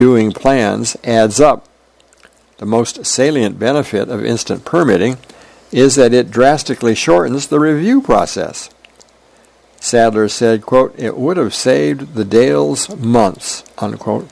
reviewing plans adds up. The most salient benefit of instant permitting is that it drastically shortens the review process. Sadler said, quote, "It would have saved the Dales months," unquote.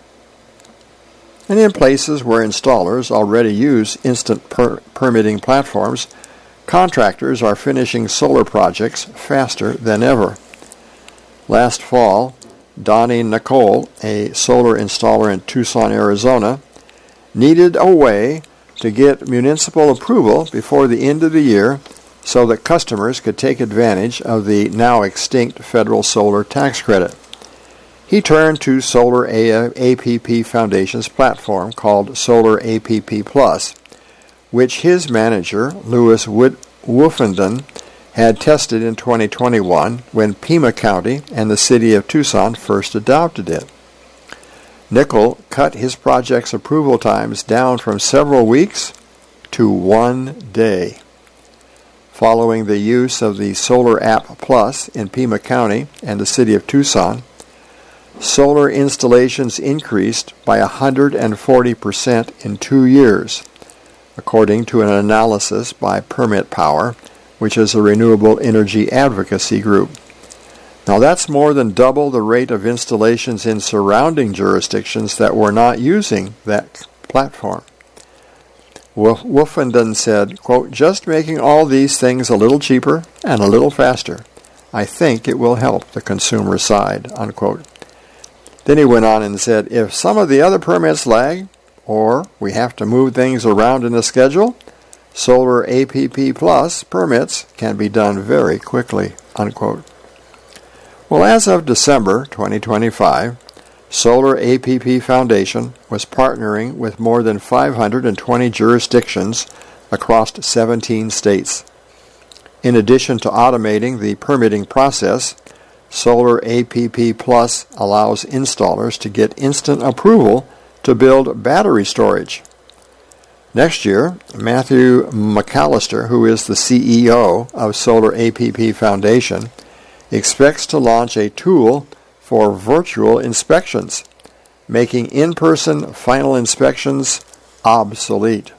And in places where installers already use instant permitting platforms, contractors are finishing solar projects faster than ever. Last fall, Donnie Nicole, a solar installer in Tucson, Arizona, needed a way to get municipal approval before the end of the year so that customers could take advantage of the now extinct federal solar tax credit. He turned to Solar APP Foundation's platform called Solar APP Plus, which his manager, Louis Wolfenden, had tested in 2021 when Pima County and the city of Tucson first adopted it. Nickel cut his project's approval times down from several weeks to 1 day. Following the use of the Solar App Plus in Pima County and the city of Tucson, solar installations increased by 140% in 2 years, according to an analysis by Permit Power, which is a renewable energy advocacy group. Now that's more than double the rate of installations in surrounding jurisdictions that were not using that platform. Wolfenden said, quote, "Just making all these things a little cheaper and a little faster, I think it will help the consumer side," unquote. Then he went on and said, "If some of the other permits lag, or we have to move things around in the schedule, Solar APP Plus permits can be done very quickly," unquote. Well, as of December 2025, Solar APP Foundation was partnering with more than 520 jurisdictions across 17 states. In addition to automating the permitting process, Solar APP Plus allows installers to get instant approval to build battery storage. Next year, Matthew McAllister, who is the CEO of Solar APP Foundation, expects to launch a tool for virtual inspections, making in-person final inspections obsolete.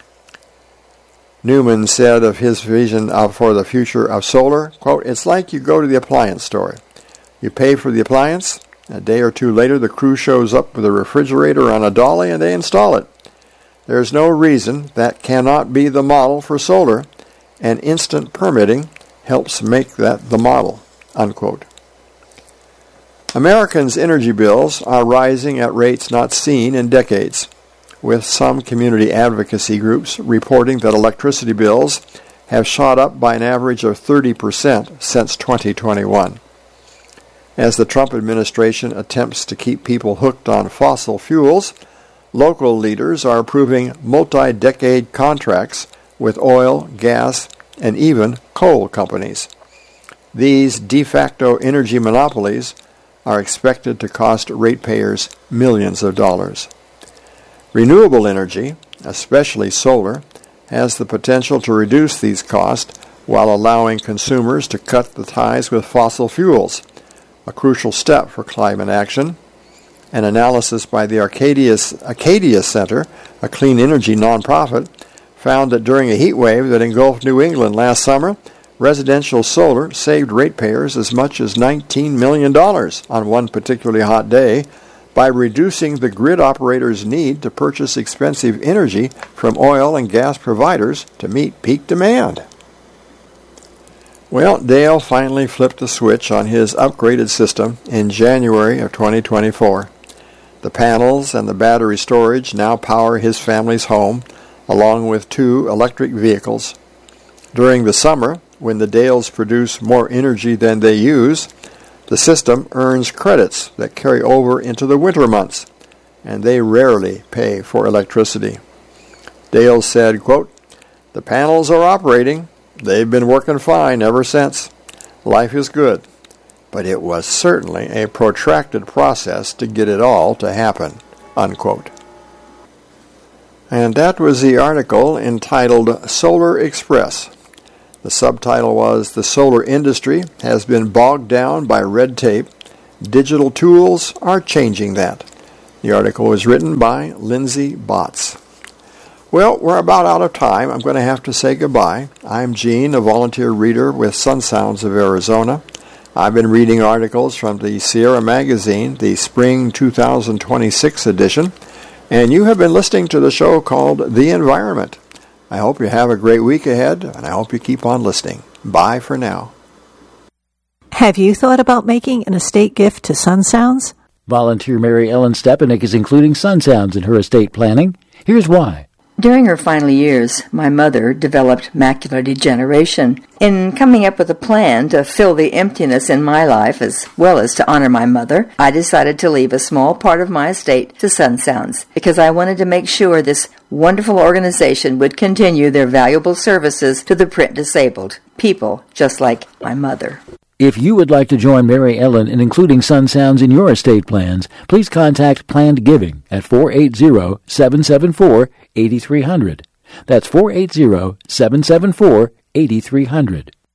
Newman said of his vision for the future of solar, quote, "It's like you go to the appliance store. You pay for the appliance. A day or two later, the crew shows up with a refrigerator on a dolly and they install it. There's no reason that cannot be the model for solar, and instant permitting helps make that the model," unquote. Americans' energy bills are rising at rates not seen in decades, with some community advocacy groups reporting that electricity bills have shot up by an average of 30% since 2021. As the Trump administration attempts to keep people hooked on fossil fuels, local leaders are approving multi-decade contracts with oil, gas, and even coal companies. These de facto energy monopolies are expected to cost ratepayers millions of dollars. Renewable energy, especially solar, has the potential to reduce these costs while allowing consumers to cut the ties with fossil fuels, a crucial step for climate action. An analysis by the Arcadia Center, a clean energy nonprofit, found that during a heat wave that engulfed New England last summer, residential solar saved ratepayers as much as $19 million on one particularly hot day by reducing the grid operator's need to purchase expensive energy from oil and gas providers to meet peak demand. Well, Dale finally flipped the switch on his upgraded system in January of 2024. The panels and the battery storage now power his family's home, along with 2 electric vehicles. During the summer, when the Dales produce more energy than they use, the system earns credits that carry over into the winter months, and they rarely pay for electricity. Dale said, quote, "The panels are operating. They've been working fine ever since. Life is good. But it was certainly a protracted process to get it all to happen," unquote. And that was the article entitled Solar Express. The subtitle was, "The Solar Industry Has Been Bogged Down by Red Tape. Digital Tools Are Changing That." The article was written by Lindsay Botts. Well, we're about out of time. I'm going to have to say goodbye. I'm Gene, a volunteer reader with Sun Sounds of Arizona. I've been reading articles from the Sierra Magazine, the Spring 2026 edition, and you have been listening to the show called The Environment. I hope you have a great week ahead, and I hope you keep on listening. Bye for now. Have you thought about making an estate gift to Sun Sounds? Volunteer Mary Ellen Stepanek is including Sun Sounds in her estate planning. Here's why. During her final years, my mother developed macular degeneration. In coming up with a plan to fill the emptiness in my life as well as to honor my mother, I decided to leave a small part of my estate to Sun Sounds because I wanted to make sure this wonderful organization would continue their valuable services to the print disabled, people just like my mother. If you would like to join Mary Ellen in including Sun Sounds in your estate plans, please contact Planned Giving at 480-774-8300. That's 480-774-8300.